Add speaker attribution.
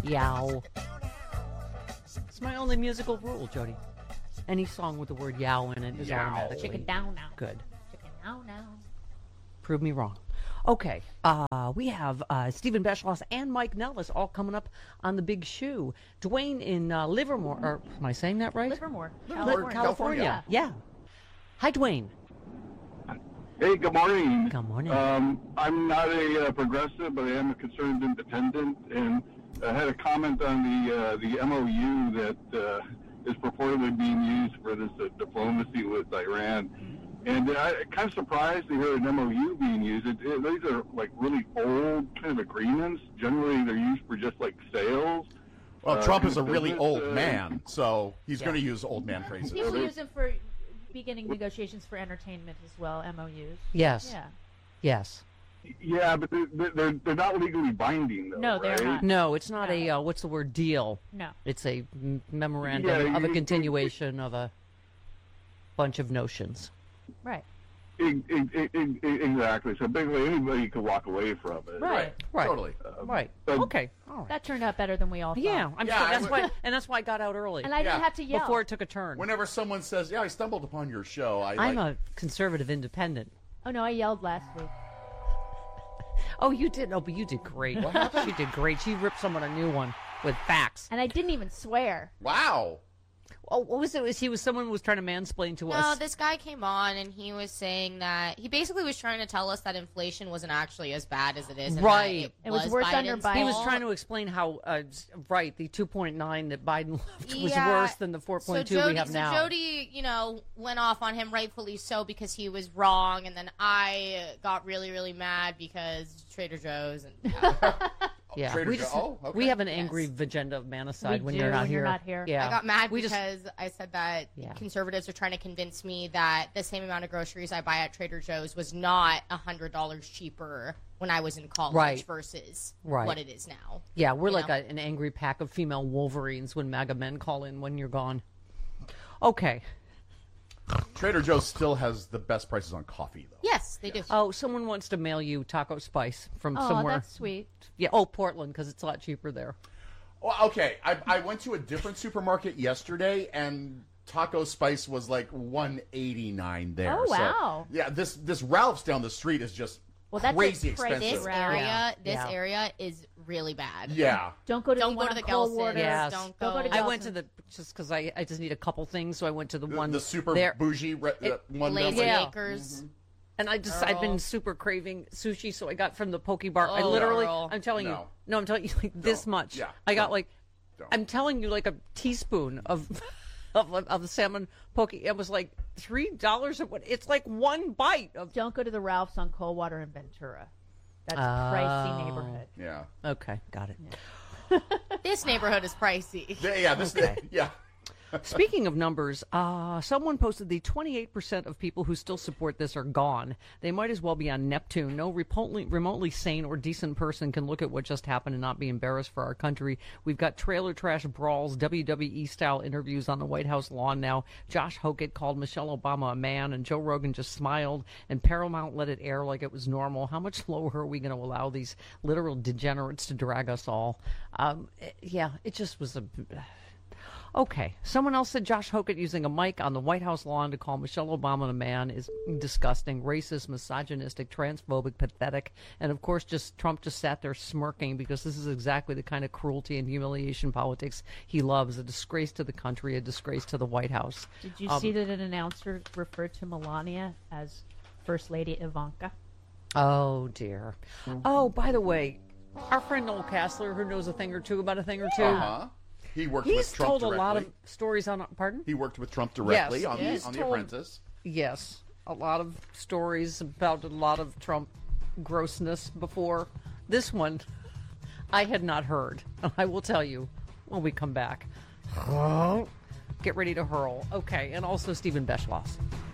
Speaker 1: Yow. It's my only musical rule, Jody. Any song with the word yow in it is automatically.
Speaker 2: Chicken down now.
Speaker 1: Good.
Speaker 2: Chicken down now.
Speaker 1: Prove me wrong. Okay, we have Stephen Beschloss and Mike Nellis all coming up on the Big Shoe. Dwayne in Livermore, or am I saying that right?
Speaker 2: Livermore,
Speaker 1: California. Yeah. Hi, Dwayne.
Speaker 3: Hey, good morning.
Speaker 1: Good morning.
Speaker 3: I'm not a progressive, but I am a concerned independent, and I had a comment on the MOU that is purportedly being used for this diplomacy with Iran. And I'm kind of surprised to hear an MOU being used. These are like really old kind of agreements. Generally, they're used for just like sales.
Speaker 4: Well, Trump is a really old man, so he's going to use old man phrases.
Speaker 2: People use them for beginning negotiations for entertainment as well, MOUs.
Speaker 1: Yes.
Speaker 2: Yeah.
Speaker 1: Yes.
Speaker 3: Yeah, but they're not legally binding, though.
Speaker 2: No, they're
Speaker 3: right?
Speaker 2: not.
Speaker 1: No, it's not a, what's the word, deal.
Speaker 2: No.
Speaker 1: It's a memorandum of a continuation of a bunch of notions.
Speaker 2: Right.
Speaker 3: Exactly. So basically, anybody could walk away from it.
Speaker 2: Right.
Speaker 4: Totally.
Speaker 1: Right.
Speaker 3: but-
Speaker 1: Okay. All right.
Speaker 2: That turned out better than we all thought.
Speaker 1: Yeah,
Speaker 4: Yeah, I
Speaker 1: that's
Speaker 4: would-
Speaker 1: why, and that's why I got out early
Speaker 2: And I didn't
Speaker 4: Yeah.
Speaker 2: have to yell.
Speaker 1: before it took a turn.
Speaker 4: Whenever someone says, "Yeah, I stumbled upon your show,"
Speaker 1: I'm a conservative independent.
Speaker 2: Oh, no, I yelled last week.
Speaker 1: Oh, you did. Oh, but you did great. She did great. She ripped someone a new one with facts.
Speaker 2: And I didn't even swear.
Speaker 4: Wow.
Speaker 1: Oh, what was it? Someone was trying to mansplain to
Speaker 5: No,
Speaker 1: us.
Speaker 5: this guy came on and he was saying that he basically was trying to tell us that inflation wasn't actually as bad as it is. And
Speaker 1: Right.
Speaker 5: that
Speaker 2: It was worse under
Speaker 5: Biden's
Speaker 2: Biden.
Speaker 1: He was
Speaker 5: fault.
Speaker 1: trying to explain how, the 2.9 that Biden left was
Speaker 5: Yeah.
Speaker 1: worse than the 4.2 we have now.
Speaker 5: So Jody, went off on him, rightfully so, because he was wrong, and then I got really, really mad because Trader Joe's and
Speaker 1: Yeah,
Speaker 4: Trader
Speaker 1: we
Speaker 4: Joe-
Speaker 1: just
Speaker 4: oh, okay.
Speaker 1: we have an angry agenda of manicide
Speaker 2: We
Speaker 1: when
Speaker 2: do
Speaker 1: you're not
Speaker 2: when
Speaker 1: here.
Speaker 2: you're not here.
Speaker 1: Yeah,
Speaker 5: I got mad
Speaker 1: we just
Speaker 5: because I said that
Speaker 1: Yeah.
Speaker 5: conservatives are trying to convince me that the same amount of groceries I buy at Trader Joe's was not $100 cheaper when I was in college
Speaker 1: Right.
Speaker 5: versus
Speaker 1: Right.
Speaker 5: what it is now.
Speaker 1: yeah we're
Speaker 5: you
Speaker 1: like
Speaker 5: know?
Speaker 1: an angry pack of female Wolverines when MAGA men call in when you're gone. Okay.
Speaker 4: Trader Joe's still has the best prices on coffee, though.
Speaker 5: Yes, they do.
Speaker 1: Oh, someone wants to mail you Taco Spice from
Speaker 2: Oh,
Speaker 1: somewhere.
Speaker 2: that's sweet.
Speaker 1: Yeah. Oh, Portland, because it's a lot cheaper there.
Speaker 4: Well, okay, I went to a different supermarket yesterday, and Taco Spice was like $1.89 there.
Speaker 2: Oh,
Speaker 4: So,
Speaker 2: wow.
Speaker 4: yeah, this Ralph's down the street is just
Speaker 2: Well, that's
Speaker 4: crazy
Speaker 2: a price
Speaker 4: expensive.
Speaker 5: This
Speaker 2: Right.
Speaker 5: area,
Speaker 1: Yeah.
Speaker 5: area is really bad.
Speaker 4: Yeah.
Speaker 2: Don't go to
Speaker 5: Don't
Speaker 2: the
Speaker 5: go
Speaker 2: one
Speaker 5: to
Speaker 2: on
Speaker 5: the
Speaker 2: Coldwater.
Speaker 5: Gelson's.
Speaker 1: Yes.
Speaker 5: Don't
Speaker 2: Don't
Speaker 5: go.
Speaker 2: go to
Speaker 1: I went to the just because I just need a couple things, so I went to the one
Speaker 4: The super
Speaker 1: there.
Speaker 4: bougie one.
Speaker 5: Lazy
Speaker 4: that-
Speaker 1: Yeah.
Speaker 5: Acres.
Speaker 1: And I've been
Speaker 5: Girl.
Speaker 1: super craving sushi, so I got from the poke bar. I
Speaker 5: Oh,
Speaker 1: literally,
Speaker 5: girl.
Speaker 1: I'm telling you,
Speaker 4: No.
Speaker 1: no, I'm telling you, like this
Speaker 4: Don't.
Speaker 1: much.
Speaker 4: Yeah,
Speaker 1: I got
Speaker 4: don't.
Speaker 1: like,
Speaker 4: Don't.
Speaker 1: I'm telling you, like a teaspoon of of the salmon poke. It was like $3 or what? It's like one bite of.
Speaker 2: Don't go to the Ralph's on Coldwater and Ventura. That's a pricey neighborhood.
Speaker 4: Yeah.
Speaker 1: Okay, got it.
Speaker 5: This neighborhood is pricey.
Speaker 4: Yeah, this
Speaker 1: Okay.
Speaker 4: yeah.
Speaker 1: Speaking of numbers, someone posted the 28% of people who still support this are gone. They might as well be on Neptune. No remotely sane or decent person can look at what just happened and not be embarrassed for our country. We've got trailer trash brawls, WWE-style interviews on the White House lawn now. Josh Hokett called Michelle Obama a man, and Joe Rogan just smiled, and Paramount let it air like it was normal. How much lower are we going to allow these literal degenerates to drag us all? It just was a... Okay. Someone else said Josh Hokett using a mic on the White House lawn to call Michelle Obama a man is disgusting, racist, misogynistic, transphobic, pathetic. And of course, Trump just sat there smirking because this is exactly the kind of cruelty and humiliation politics he loves. A disgrace to the country, a disgrace to the White House.
Speaker 2: Did you see that an announcer referred to Melania as First Lady Ivanka?
Speaker 1: Oh, dear. Oh, by the way, our friend Noel Castler, who knows a thing or two about a thing or two,
Speaker 4: Uh-huh. He worked
Speaker 1: he's
Speaker 4: with Trump
Speaker 1: told
Speaker 4: directly.
Speaker 1: a lot of stories on, pardon?
Speaker 4: He worked with Trump directly
Speaker 1: Yes,
Speaker 4: on
Speaker 1: he's
Speaker 4: The
Speaker 1: told-
Speaker 4: Apprentice.
Speaker 1: Yes, a lot of stories about a lot of Trump grossness before. This one, I had not heard. I will tell you when we come back. Get ready to hurl. Okay, and also Stephen Beschloss.